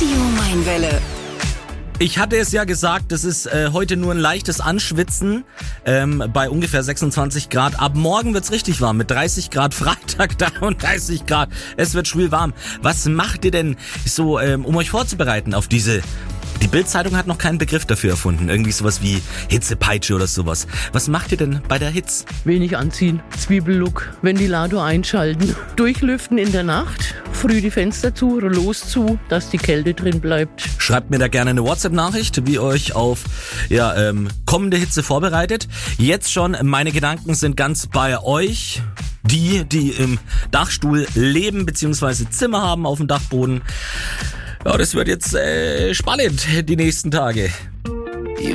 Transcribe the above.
Radio Mainwelle. Ich hatte es ja gesagt, das ist heute nur ein leichtes Anschwitzen bei ungefähr 26 Grad. Ab morgen wird's richtig warm mit 30 Grad Freitag, 33 Grad. Es wird schwül warm. Was macht ihr denn so, um euch vorzubereiten auf diese... Die Bild-Zeitung hat noch keinen Begriff dafür erfunden. Irgendwie sowas wie Hitzepeitsche oder sowas. Was macht ihr denn bei der Hitze? Wenig anziehen, Zwiebellook, Ventilator einschalten, durchlüften in der Nacht, früh die Fenster zu, Rollos zu, dass die Kälte drin bleibt. Schreibt mir da gerne eine WhatsApp-Nachricht, wie ihr euch auf kommende Hitze vorbereitet. Jetzt schon, meine Gedanken sind ganz bei euch. Die im Dachstuhl leben bzw. Zimmer haben auf dem Dachboden. Ja, das wird jetzt spannend die nächsten Tage.